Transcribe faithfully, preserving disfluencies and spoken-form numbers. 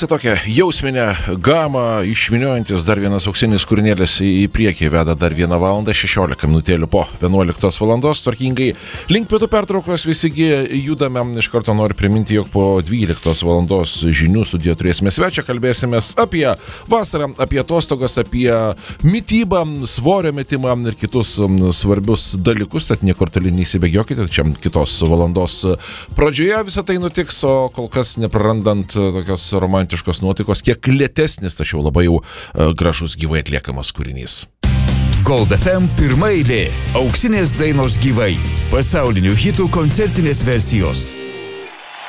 štai tokią jausminę gamą išviniojantis dar vienas auksinis kūrinėlis į priekį veda dar vieną valandą šešiolika minutėlių po vienuoliktos valandos. Tvarkingai link pietų pertraukos visigi judame. Iš karto noriu priminti, jog po dvyliktos valandos žinių studijoje turėsime svečią. Kalbėsimės apie vasarą, apie atostogas, apie mitybą, svorio metimą ir kitus svarbius dalykus. Tad niekur toli neįsibėgiokite, čia kitos valandos pradžioje visą tai nutiks, o kol kas neprarandant tokios romantiškos nuotaikos, kiek lėtesnis, tačiau labai jau gražus gyvai atliekamas kūrinys. Gold F M pirma eilė. Auksinės dainos gyvai. Pasaulinių hitų koncertinės versijos.